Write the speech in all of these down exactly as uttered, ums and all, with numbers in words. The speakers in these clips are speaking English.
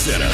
Center.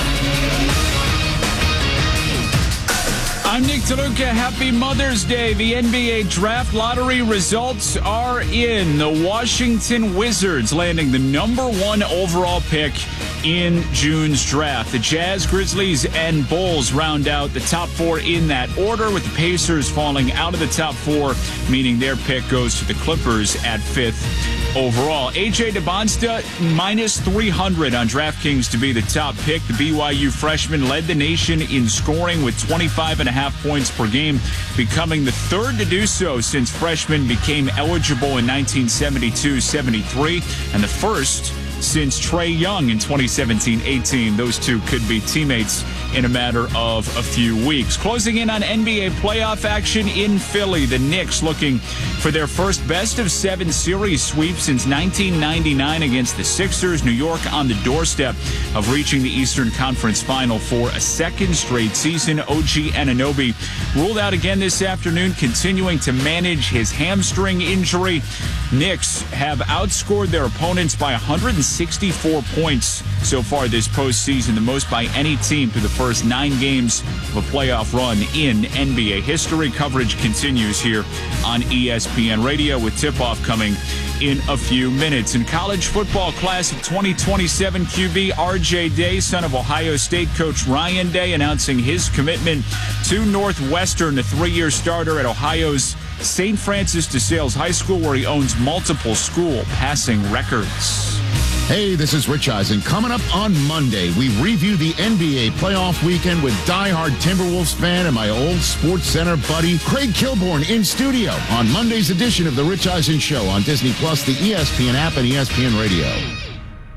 I'm Nick DeLuca. Happy Mother's Day. The N B A draft lottery results are in. The Washington Wizards landing the number one overall pick in June's draft. The Jazz, Grizzlies, and Bulls round out the top four in that order, with the Pacers falling out of the top four, meaning their pick goes to the Clippers at fifth overall. A J DeBonsta, minus three hundred on DraftKings to be the top pick. The B Y U freshman led the nation in scoring with twenty-five and a half points per game, becoming the third to do so since freshmen became eligible in nineteen seventy-two seventy-three, and the first since Trae Young in twenty seventeen eighteen. Those two could be teammates in a matter of a few weeks. Closing in on N B A playoff action in Philly, the Knicks looking for their first best-of-seven series sweep since nineteen ninety-nine against the Sixers. New York on the doorstep of reaching the Eastern Conference Final for a second straight season. O G Anunoby ruled out again this afternoon, continuing to manage his hamstring injury. Knicks have outscored their opponents by one hundred sixty-four points so far this postseason, the most by any team through the first nine games of a playoff run in N B A history. Coverage continues here on E S P N Radio with tip-off coming in a few minutes. In college football, class of twenty twenty-seven Q B R J Day, son of Ohio State coach Ryan Day, announcing his commitment to Northwestern, the three-year starter at Ohio's Saint Francis de Sales High School, where he owns multiple school passing records. Hey, this is Rich Eisen. Coming up on Monday, we review the N B A playoff weekend with diehard Timberwolves fan and my old Sports Center buddy, Craig Kilborn, in studio on Monday's edition of The Rich Eisen Show on Disney Plus, the E S P N app, and E S P N Radio.